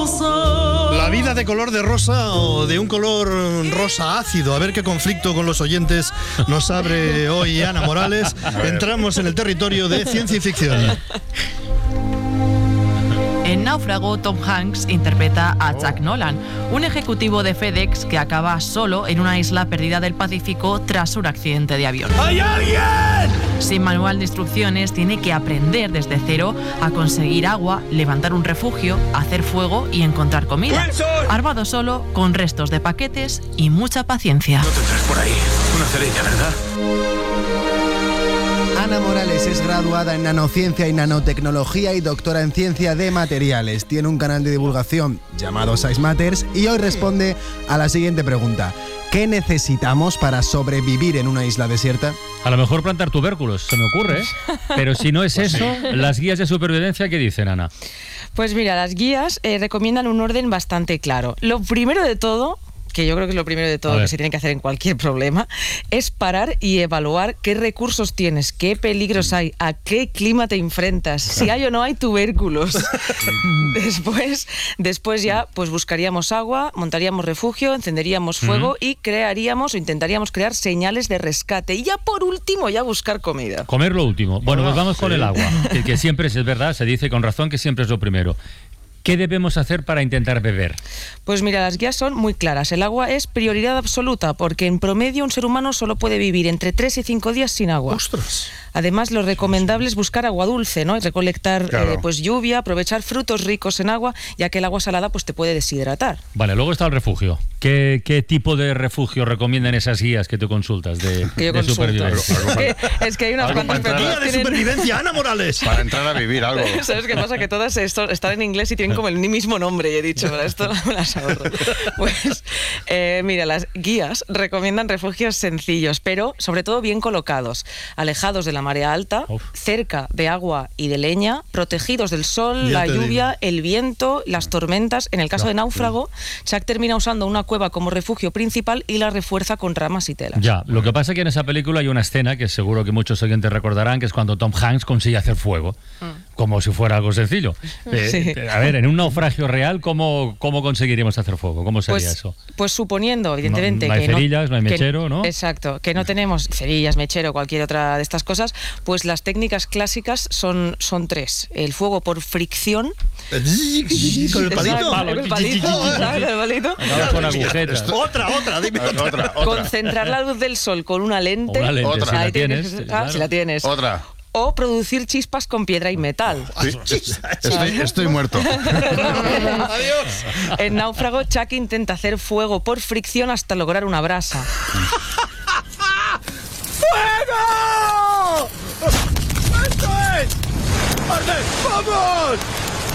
La vida de color de rosa o de un color rosa ácido. A ver qué conflicto con los oyentes nos abre hoy Ana Morales. Entramos en el territorio de ciencia y ficción. En Náufrago, Tom Hanks interpreta a Jack Nolan, un ejecutivo de FedEx que acaba solo en una isla perdida del Pacífico tras un accidente de avión. ¡Hay alguien! Sin manual de instrucciones, tiene que aprender desde cero a conseguir agua, levantar un refugio, hacer fuego y encontrar comida. ¡Wilson! Armado solo, con restos de paquetes y mucha paciencia. No tendrás por ahí una cerilla, ¿verdad? Ana Morales es graduada en nanociencia y nanotecnología y doctora en ciencia de materiales. Tiene un canal de divulgación llamado Science Matters y hoy responde a la siguiente pregunta. ¿Qué necesitamos para sobrevivir en una isla desierta? A lo mejor plantar tubérculos, se me ocurre, ¿eh? Pero si no es eso, las guías de supervivencia, ¿qué dicen, Ana? Pues mira, las guías recomiendan un orden bastante claro. Lo primero de todo, que yo creo que es lo primero de todo que se tiene que hacer en cualquier problema, es parar y evaluar qué recursos tienes, qué peligros hay, a qué clima te enfrentas, si hay o no hay tubérculos. Después ya pues buscaríamos agua, montaríamos refugio, encenderíamos fuego y crearíamos o intentaríamos crear señales de rescate. Y ya por último, ya buscar comida. Comer lo último. Bueno, pues vamos con el agua, que siempre es verdad, se dice con razón que siempre es lo primero. ¿Qué debemos hacer para intentar beber? Pues mira, las guías son muy claras. El agua es prioridad absoluta porque en promedio un ser humano solo puede vivir entre 3 y 5 días sin agua. ¡Ostras! Además, lo recomendable es buscar agua dulce, ¿no? Y recolectar pues lluvia, aprovechar frutos ricos en agua, ya que el agua salada pues te puede deshidratar. Vale, luego está el refugio. ¿Qué tipo de refugio recomiendan esas guías que tú consultas de supervivencia? Es que hay unas cuantas guía de supervivencia, Ana Morales. Para entrar a vivir algo. ¿Sabes qué pasa? Que todas están en inglés y tienen como el mismo nombre. Y he dicho, pero esto me las ahorro. Pues mira, las guías recomiendan refugios sencillos, pero sobre todo bien colocados, alejados de la marea alta, cerca de agua y de leña, protegidos del sol, la lluvia, el viento, las tormentas. En el caso de Náufrago, Chuck termina usando una cueva como refugio principal y la refuerza con ramas y telas. Ya, lo que pasa es que en esa película hay una escena que seguro que muchos oyentes recordarán, que es cuando Tom Hanks consigue hacer fuego, como si fuera algo sencillo. A ver, en un naufragio real, ¿cómo conseguiríamos hacer fuego? ¿Cómo sería eso? Pues suponiendo, evidentemente, no hay cerillas, no hay mechero, ¿no? Exacto, que no tenemos cerillas, mechero, cualquier otra de estas cosas, pues las técnicas clásicas son 3. El fuego por fricción. ¿Con el palito? Con el palito. Con agujetas. Otra, dime otra. Concentrar la luz del sol con una lente. Una lente, otra. si la tienes. Si la tienes. Otra. O producir chispas con piedra y metal. Sí, estoy muerto. Adiós. En Náufrago, Chuck intenta hacer fuego por fricción hasta lograr una brasa. ¡Fuego! ¡Esto es! ¡Vamos!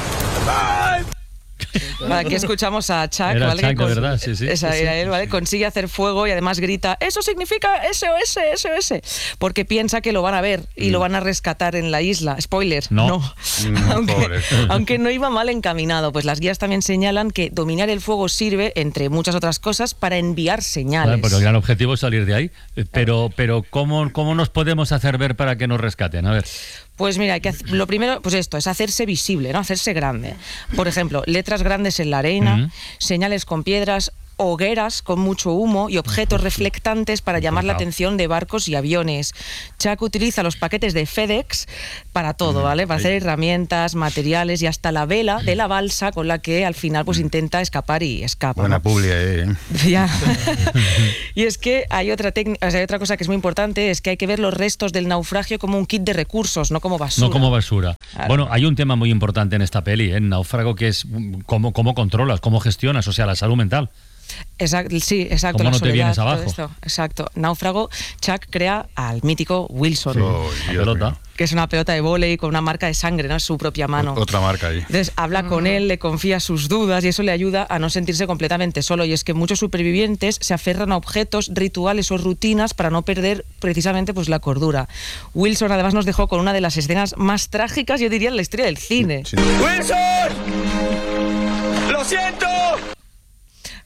Aquí escuchamos a Chuck, Era ¿vale? Chuck, de verdad, sí. Era él, ¿vale? Consigue hacer fuego y además grita, eso significa SOS, SOS, porque piensa que lo van a ver y lo van a rescatar en la isla. Spoiler, no. Aunque no iba mal encaminado, pues las guías también señalan que dominar el fuego sirve, entre muchas otras cosas, para enviar señales. Vale, porque el gran objetivo es salir de ahí, pero ¿cómo nos podemos hacer ver para que nos rescaten? A ver. Pues mira, lo primero, pues esto, es hacerse visible, ¿no? Hacerse grande. Por ejemplo, letras grandes en la arena, señales con piedras, hogueras con mucho humo y objetos reflectantes para llamar la atención de barcos y aviones. Chuck utiliza los paquetes de FedEx para todo, ¿vale? Para hacer herramientas, materiales y hasta la vela de la balsa con la que al final pues intenta escapar y escapa. Buena publi ahí, ¿eh? Ya. Y es que hay otra cosa que es muy importante, es que hay que ver los restos del naufragio como un kit de recursos, no como basura. No como basura. Claro. Bueno, hay un tema muy importante en esta peli, en Náufrago, que es cómo controlas, cómo gestionas, o sea, la salud mental. Exacto. ¿Cómo no te vienes abajo? Exacto. Náufrago, Chuck crea al mítico Wilson. Pelota. Que es una pelota de vóley con una marca de sangre, ¿no? Es su propia mano. Otra marca ahí. Entonces habla con él, le confía sus dudas y eso le ayuda a no sentirse completamente solo. Y es que muchos supervivientes se aferran a objetos, rituales o rutinas para no perder precisamente pues la cordura. Wilson además nos dejó con una de las escenas más trágicas, yo diría, en la historia del cine. ¡Wilson! ¡Lo siento!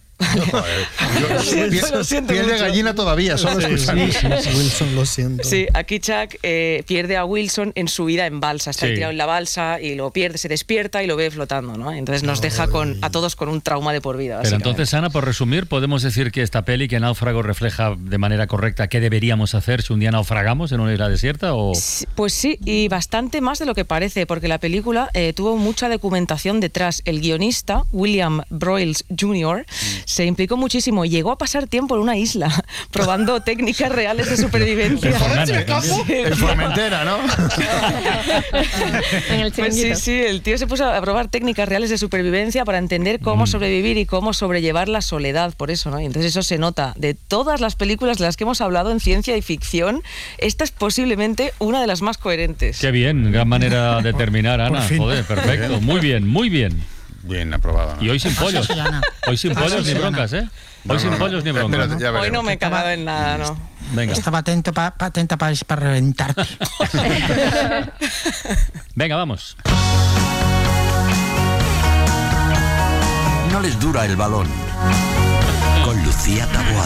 Lo siento Piel de mucho. gallina todavía, solo escuchando. Sí, Wilson, lo siento. Sí, aquí Chuck pierde a Wilson en su vida en balsa. Está Sí. tirado en la balsa y lo pierde, se despierta y lo ve flotando, ¿no? Entonces nos deja a todos con un trauma de por vida. Pero básicamente. entonces, Ana, por resumir, ¿podemos decir que esta peli, que Náufrago, refleja de manera correcta qué deberíamos hacer si un día naufragamos en una isla desierta? ¿O? Pues sí, y bastante más de lo que parece, porque la película tuvo mucha documentación detrás. El guionista, William Broyles Jr., se implicó muchísimo y llegó a pasar tiempo en una isla probando técnicas reales de supervivencia. En Formentera, ¿no? En el Pues sí, chiringuito. sí, el tío se puso a probar técnicas reales de supervivencia para entender cómo sobrevivir y cómo sobrellevar la soledad, por eso, ¿no? Y entonces eso se nota. De todas las películas de las que hemos hablado en ciencia y ficción, esta es posiblemente una de las más coherentes. Qué bien, gran manera de terminar, Ana. fin. Joder, perfecto. Muy bien, muy bien. Bien aprobado. ¿no? Y hoy sin pollos. soy Ana. Hoy sin pollos ni soy Ana. broncas, ¿eh? No, Hoy sin no, no. pollos ni broncas. Espérate, ya Hoy no veremos. me he cagado en nada, ¿no? Venga, Estaba atenta para reventarte. venga, vamos. No les dura el balón. Con Lucía Taboada.